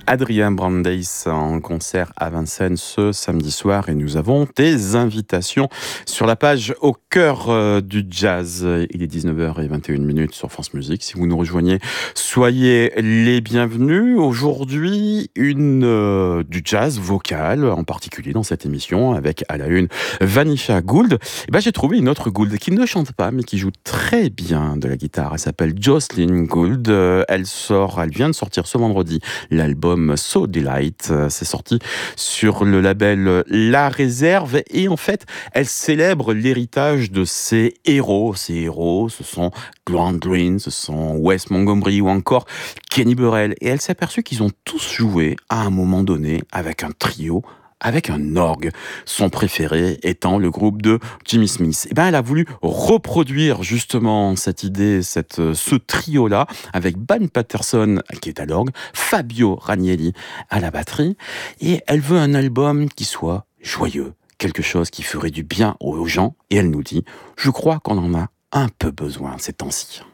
Adrien Brandeis en concert à Vincennes ce samedi soir et nous avons des invitations sur la page Au cœur du jazz. Il est 19h21 sur France Musique. Si vous nous rejoignez, soyez les bienvenus. Aujourd'hui, du jazz vocal en particulier dans cette émission avec à la une Vanisha Gould. J'ai trouvé une autre Gould qui ne chante pas mais qui joue très bien de la guitare. Elle s'appelle Jocelyn Gould. Elle vient de sortir ce vendredi l'album So Delight. C'est sorti sur le label La Réserve et en fait, elle célèbre l'héritage de ses héros. Ces héros, ce sont Grant Green, ce sont Wes Montgomery ou encore Kenny Burrell. Et elle s'est aperçue qu'ils ont tous joué à un moment donné avec un trio, avec un orgue, son préféré étant le groupe de Jimmy Smith. Elle a voulu reproduire justement cette idée, ce trio-là, avec Ben Patterson qui est à l'orgue, Fabio Ranieri à la batterie, et elle veut un album qui soit joyeux, quelque chose qui ferait du bien aux gens, et elle nous dit, je crois qu'on en a un peu besoin ces temps-ci.